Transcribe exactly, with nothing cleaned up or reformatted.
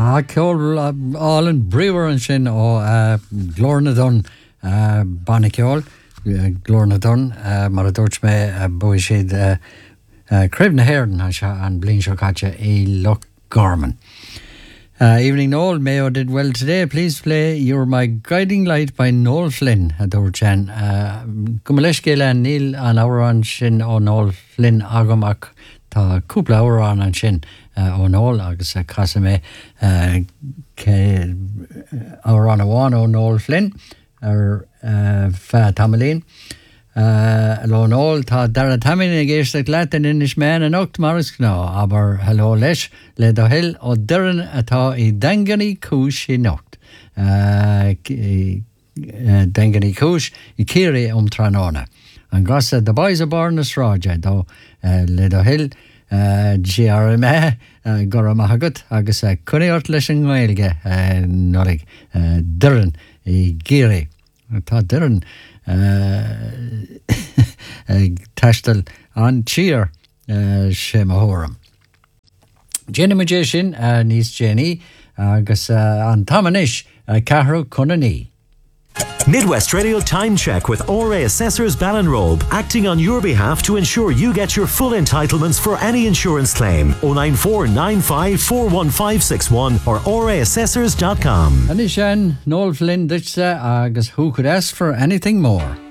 A ceol all an brewer an sin ó glórna don banna ceol, glórna don, mar a dúirt mé buí siad crib na haireann an blin seo caite í Loch Garman. Uh, evening, Noel. Mayo did well today. Please play You're My Guiding Light by Noel Flynn. Ador Chan. Gumalish Gailan Neil an hour on shin o Noel Flynn agamak ta couple hour on an shin o Noel agus a casame ke hour on a one o Noel Flynn or fa tamalin. Hello Noel, tá dara tamin ag éiste gleatan inis mean an ocht maris gná, aber hello leis le do hill o duran atá i Danganny Cúis i nocht. Danganny Cúis i Kiri um Tranona. An grasa the boys are born as Raja do le do hill G R M A gora mahagut agus a cuniort leis an ghailge norig duran i Kiri. Tá duran tastal an cheer sé mahoram. Jenny Majé sin níos Jenny agus an tamanish Cahru Cunani. Midwest Radio Time Check with O R A Assessors Ballinrobe, acting on your behalf to ensure you get your full entitlements for any insurance claim. oh nine four nine five four one five six one or o r a assessors dot com. Anishan Noel Flynn ditsa agus who could ask for anything more.